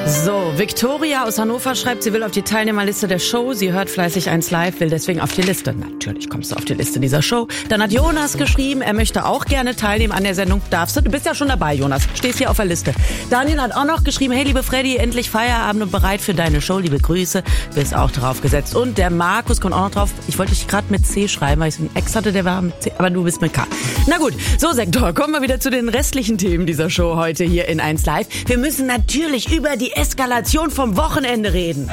So, Victoria aus Hannover schreibt, sie will auf die Teilnehmerliste der Show. Sie hört fleißig 1 Live, will deswegen auf die Liste. Natürlich kommst du auf die Liste dieser Show. Dann hat Jonas geschrieben, er möchte auch gerne teilnehmen an der Sendung. Darfst du? Du bist ja schon dabei, Jonas. Stehst hier auf der Liste. Daniel hat auch noch geschrieben, hey, liebe Freddy, endlich Feierabend und bereit für deine Show. Liebe Grüße. Bist auch drauf gesetzt. Und der Markus kommt auch noch drauf. Ich wollte dich gerade mit C schreiben, weil ich einen Ex hatte, der war mit C. Aber du bist mit K. Na gut, so Sektor, kommen wir wieder zu den restlichen Themen dieser Show heute hier in 1 Live. Wir müssen natürlich über die Eskalation vom Wochenende reden.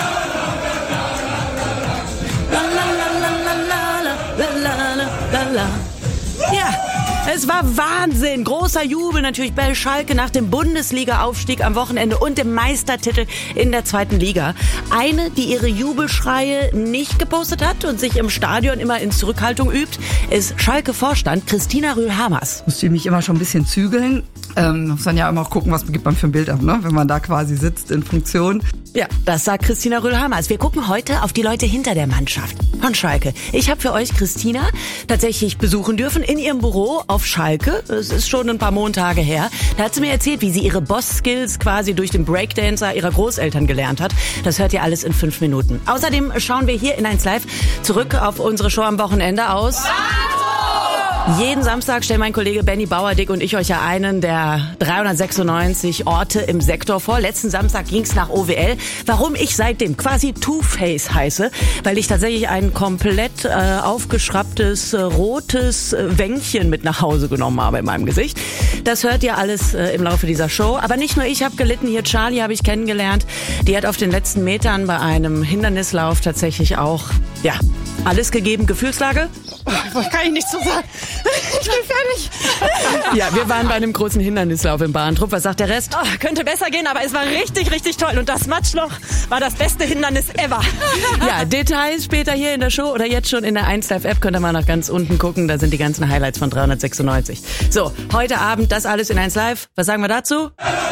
Ja, es war Wahnsinn. Großer Jubel natürlich bei Schalke nach dem Bundesliga-Aufstieg am Wochenende und dem Meistertitel in der 2. Liga. Eine, die ihre Jubelschreie nicht gepostet hat und sich im Stadion immer in Zurückhaltung übt, ist Schalke-Vorstand Christina Rühl-Hamers. Muss ich mich immer schon ein bisschen zügeln. Muss dann ja immer auch gucken, was gibt man für ein Bild ab, ne? Wenn man da quasi sitzt in Funktion. Ja, das sagt Christina Rühl-Hamers. Wir gucken heute auf die Leute hinter der Mannschaft von Schalke. Ich habe für euch Christina tatsächlich besuchen dürfen in ihrem Büro auf Schalke. Es ist schon ein paar Montage her. Da hat sie mir erzählt, wie sie ihre Boss-Skills quasi durch den Breakdancer ihrer Großeltern gelernt hat. Das hört ihr alles in 5 Minuten. Außerdem schauen wir hier in 1 Live zurück auf unsere Show am Wochenende aus. Jeden Samstag stellen mein Kollege Benny Bauerdick und ich euch ja einen der 396 Orte im Sektor vor. Letzten Samstag ging's nach OWL. Warum ich seitdem quasi Two-Face heiße, weil ich tatsächlich ein komplett aufgeschraubtes rotes Wänkchen mit nach Hause genommen habe in meinem Gesicht. Das hört ihr alles im Laufe dieser Show. Aber nicht nur ich habe gelitten, hier Charlie habe ich kennengelernt. Die hat auf den letzten Metern bei einem Hindernislauf tatsächlich auch, ja, alles gegeben. Gefühlslage? Kann ich nicht so sagen. Ich bin fertig. Ja, wir waren bei einem großen Hindernislauf im Bahntrupp. Was sagt der Rest? Oh, könnte besser gehen, aber es war richtig, richtig toll. Und das Matschloch war das beste Hindernis ever. Ja, Details später hier in der Show oder jetzt schon in der 1 Live App. Könnt ihr mal nach ganz unten gucken. Da sind die ganzen Highlights von 396. So, heute Abend das alles in 1 Live. Was sagen wir dazu?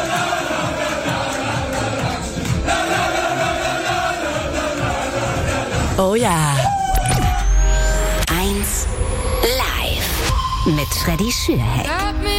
Oh ja. 1 Live mit Freddy Schürheck.